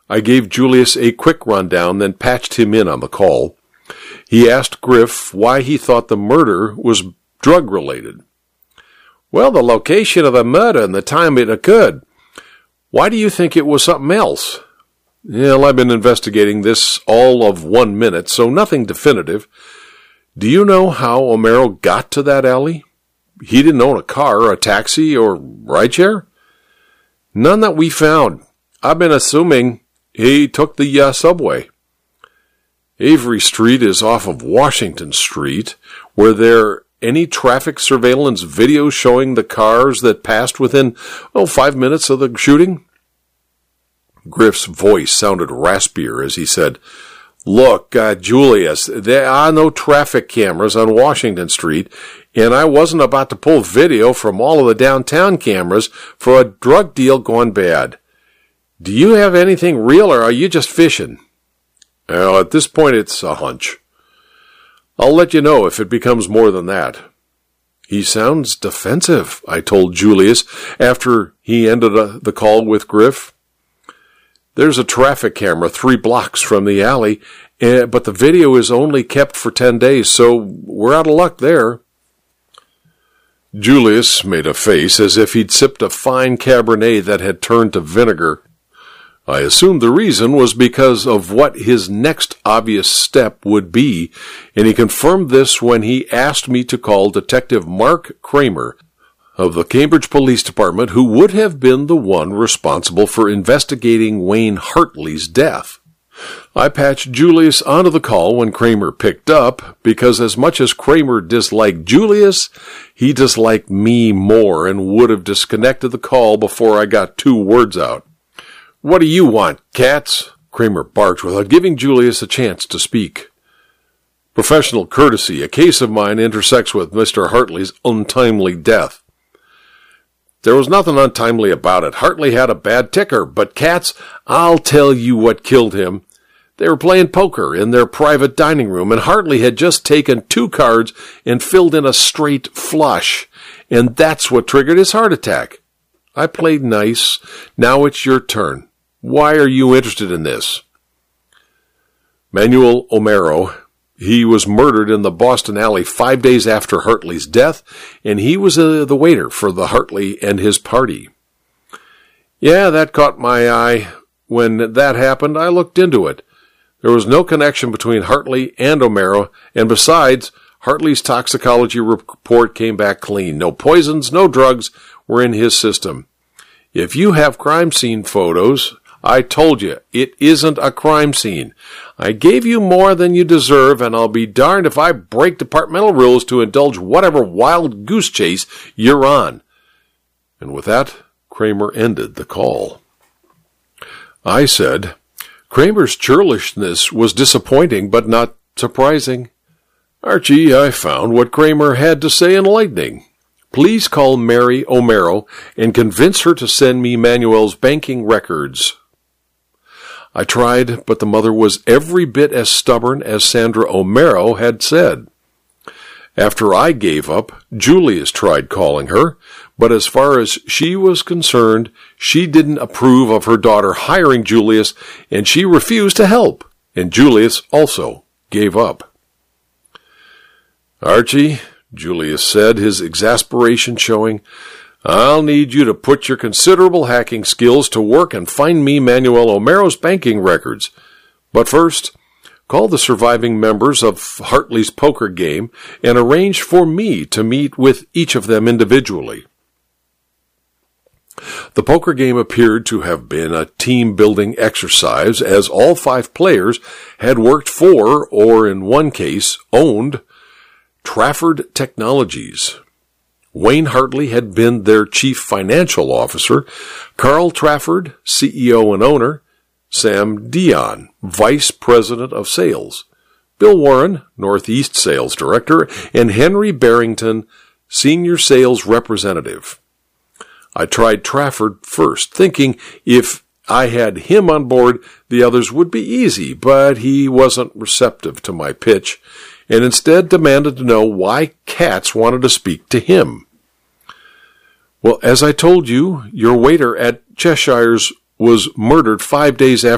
I gave Julius a quick rundown, then patched him in on the call. He asked Griff why he thought the murder was drug-related. Well, the location of the murder and the time it occurred. Why do you think it was something else? Well, I've been investigating this all of 1 minute, so nothing definitive. Do you know how O'Maro got to that alley? He didn't own a car, a taxi, or rideshare? None that we found. I've been assuming he took the subway. Avery Street is off of Washington Street. Were there any traffic surveillance videos showing the cars that passed within, 5 minutes of the shooting? Griff's voice sounded raspier as he said, Look, Julius, there are no traffic cameras on Washington Street, and I wasn't about to pull video from all of the downtown cameras for a drug deal gone bad. Do you have anything real, or are you just fishing? Well, at this point, it's a hunch. I'll let you know if it becomes more than that. He sounds defensive, I told Julius after he ended the call with Griff. There's a traffic camera 3 blocks from the alley, but the video is only kept for 10 days, so we're out of luck there. Julius made a face as if he'd sipped a fine Cabernet that had turned to vinegar. I assumed the reason was because of what his next obvious step would be, and he confirmed this when he asked me to call Detective Mark Kramer of the Cambridge Police Department, who would have been the one responsible for investigating Wayne Hartley's death. I patched Julius onto the call when Kramer picked up, because as much as Kramer disliked Julius, he disliked me more and would have disconnected the call before I got 2 words out. What do you want, cats? Kramer barked without giving Julius a chance to speak. Professional courtesy. A case of mine intersects with Mr. Hartley's untimely death. There was nothing untimely about it. Hartley had a bad ticker, but cats, I'll tell you what killed him. They were playing poker in their private dining room, and Hartley had just taken 2 cards and filled in a straight flush, and that's what triggered his heart attack. I played nice. Now it's your turn. Why are you interested in this? Manuel O'Maro. He was murdered in the Boston alley 5 days after Hartley's death, and he was the waiter for the Hartley and his party. Yeah, that caught my eye. When that happened, I looked into it. There was no connection between Hartley and O'Maro, and besides, Hartley's toxicology report came back clean. No poisons, no drugs were in his system. If you have crime scene photos, I told you, it isn't a crime scene. I gave you more than you deserve, and I'll be darned if I break departmental rules to indulge whatever wild goose chase you're on. And with that, Kramer ended the call. I said, Kramer's churlishness was disappointing, but not surprising. Archie, I found what Kramer had to say enlightening. Please call Mary O'Maro and convince her to send me Manuel's banking records. I tried, but the mother was every bit as stubborn as Sandra O'Maro had said. After I gave up, Julius tried calling her, but as far as she was concerned, she didn't approve of her daughter hiring Julius, and she refused to help, and Julius also gave up. Archie, Julius said, his exasperation showing, I'll need you to put your considerable hacking skills to work and find me Manuel O'Maro's banking records. But first, call the surviving members of Hartley's poker game and arrange for me to meet with each of them individually. The poker game appeared to have been a team-building exercise, as all 5 players had worked for, or in one case, owned, Trafford Technologies. Wayne Hartley had been their chief financial officer, Carl Trafford, CEO and owner, Sam Dion, vice president of sales, Bill Warren, Northeast sales director, and Henry Barrington, senior sales representative. I tried Trafford first, thinking if I had him on board, the others would be easy, but he wasn't receptive to my pitch, and instead demanded to know why Katz wanted to speak to him. Well, as I told you, your waiter at Cheshire's was murdered 5 days after